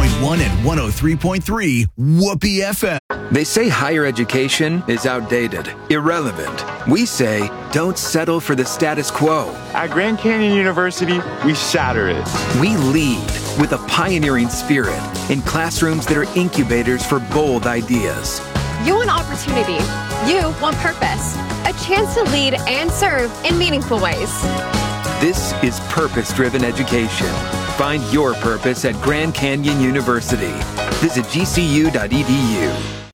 100.1 and 103.3 Whoopee FM. They say higher education is outdated, irrelevant. We say don't settle for the status quo. At Grand Canyon University, we shatter it. We lead with a pioneering spirit in classrooms that are incubators for bold ideas. You want opportunity. You want purpose. A chance to lead and serve in meaningful ways. This is purpose-driven education. Find your purpose at Grand Canyon University. Visit gcu.edu.